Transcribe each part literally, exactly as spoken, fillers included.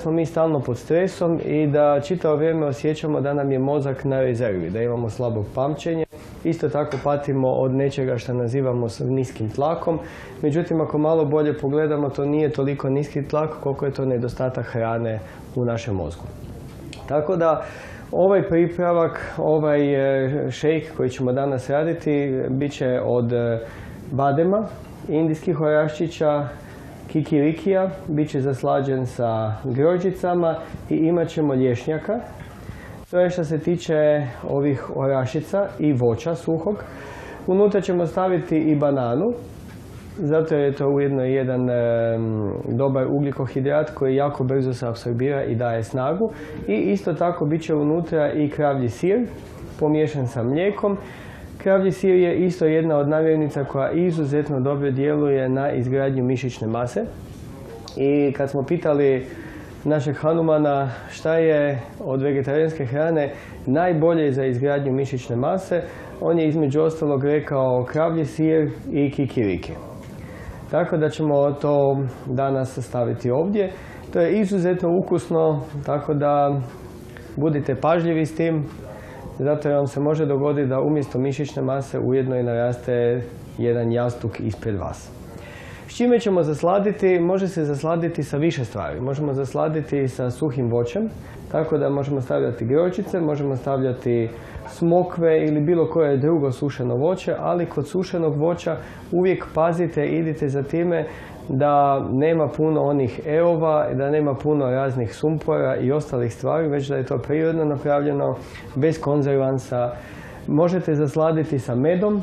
smo mi stalno pod stresom i da čitavo vrijeme osjećamo da nam je mozak na rezervi, da imamo slabo pamćenje. Isto tako patimo od nečega što nazivamo niskim tlakom. Međutim, ako malo bolje pogledamo, to nije toliko niski tlak koliko je to nedostatak hrane u našem mozgu. Tako da ovaj pripravak, ovaj šejk koji ćemo danas raditi, bit će od badema, indijskih oraščića, kikirikija, bit će zaslađen sa grožđicama i imat ćemo lješnjaka. To je što se tiče ovih orašica i voća suhog. Unutra ćemo staviti i bananu, zato je to ujedno jedan e, dobar ugljikohidrat koji jako brzo se apsorbira i daje snagu. I isto tako bit će unutra i kravlji sir pomiješan sa mlijekom. Kravlji sir je isto jedna od namirnica koja izuzetno dobro djeluje na izgradnju mišićne mase. I kad smo pitali našeg Hanumana šta je od vegetarijanske hrane najbolje za izgradnju mišićne mase, on je između ostalog rekao kravlji sir i kikiriki. Tako da ćemo to danas staviti ovdje. To je izuzetno ukusno, tako da budite pažljivi s tim, zato jer vam se može dogoditi da umjesto mišićne mase ujedno i naraste jedan jastuk ispred vas. S čime ćemo zasladiti? Može se zasladiti sa više stvari. Možemo zasladiti sa suhim voćem, tako da možemo stavljati grožđice, možemo stavljati smokve ili bilo koje drugo sušeno voće, ali kod sušenog voća uvijek pazite, idite za time da nema puno onih eova, da nema puno raznih sumpora i ostalih stvari, već da je to prirodno napravljeno, bez konzervansa. Možete zasladiti sa medom,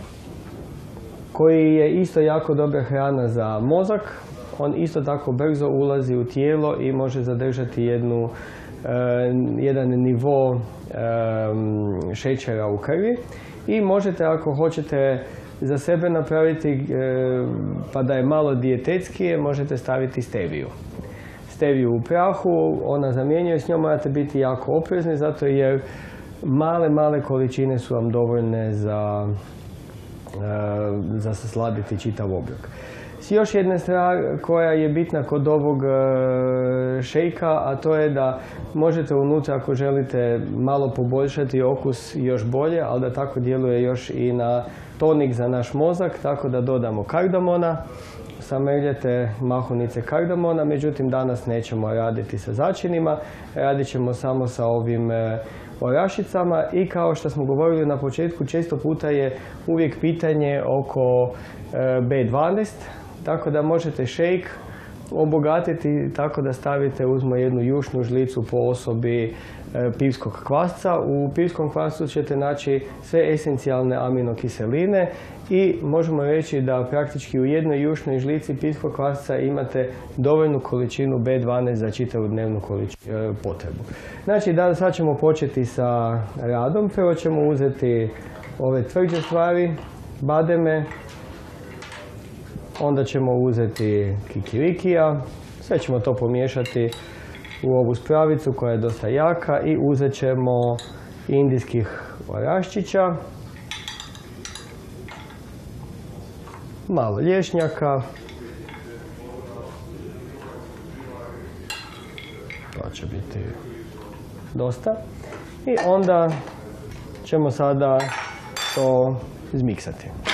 koji je isto jako dobra hrana za mozak. On isto tako brzo ulazi u tijelo i može zadržati jednu, jedan nivo šećera u krvi. I možete, ako hoćete za sebe napraviti, pa da je malo dijetetskije, možete staviti steviju. Steviju u prahu, ona zamjenjuje, s njom morate biti jako oprezni, zato jer male, male količine su vam dovoljne za za sasladiti čitav obrok. Još jedna stvar koja je bitna kod ovog šejka, a to je da možete unutra, ako želite, malo poboljšati okus još bolje, ali da tako djeluje još i na tonik za naš mozak, tako da dodamo kardamona, samrljate mahunice kardamona, međutim danas nećemo raditi sa začinima, radit ćemo samo sa ovim orašicama i kao što smo govorili na početku, često puta je uvijek pitanje oko be dvanaest, tako da možete šejk obogatiti tako da stavite, uzmo jednu jušnu žlicu po osobi pivskog kvasca. U pivskom kvascu ćete naći sve esencijalne aminokiseline i možemo reći da praktički u jednoj jušnoj žlici pivskog kvasca imate dovoljnu količinu be dvanaest za čitavu dnevnu potrebu. Znači, da, sad ćemo početi sa radom. Prvo ćemo uzeti ove tvrđe stvari, bademe, onda ćemo uzeti kikirikija, sve ćemo to pomiješati u ovu spravicu koja je dosta jaka i uzet ćemo indijskih oraščića, malo lješnjaka, to će biti dosta i onda ćemo sada to izmiksati.